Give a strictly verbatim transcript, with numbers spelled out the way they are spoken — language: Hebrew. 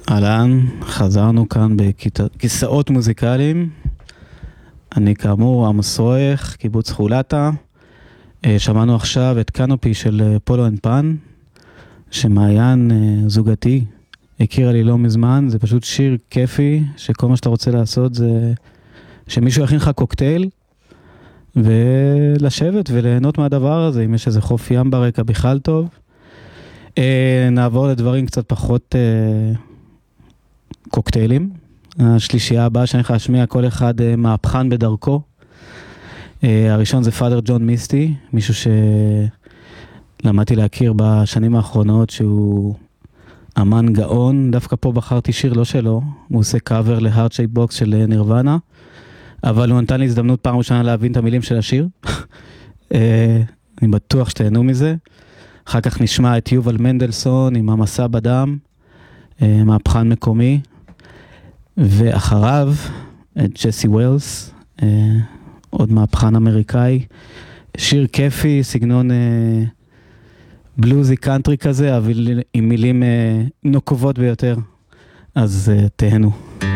אהלן, חזרנו כאן בכיסאות מוזיקליים. אני כאמור עמוס רויך, קיבוץ חולתה. שמענו עכשיו את קנופי של פולו אנד פן, שמעיין זוגתי הכירה לי לא מזמן. זה פשוט שיר כיפי, שכל מה שאתה רוצה לעשות זה שמישהו יכין לך קוקטייל, ולשבת וליהנות מהדבר הזה. אם יש איזה חוף ים ברקע בכלל טוב. נעבור לדברים קצת פחות קוקטיילים. השלישייה הבאה שאני יכול להשמיע, כל אחד מהפכן בדרכו. הראשון זה פאדר ג'ון מיסטי, מישהו שלמדתי להכיר בשנים האחרונות, שהוא אמן גאון. דווקא פה בחרתי שיר לא שלו, הוא עושה קאבר להארט שייפ בוקס של נירוונה, אבל הוא נתן לי הזדמנות פעם ראשונה להבין את המילים של השיר. אני בטוח שתהנו מזה. אחר כך נשמע את יובל מנדלסון עם המסע בדם, מהפכן מקומי, ואחריו את ג'סי ווילס, עוד מהפכן אמריקאי. שיר כיפי, סגנון בלוזי קאנטרי כזה, אבל עם מילים נוקבות ביותר. אז תהנו.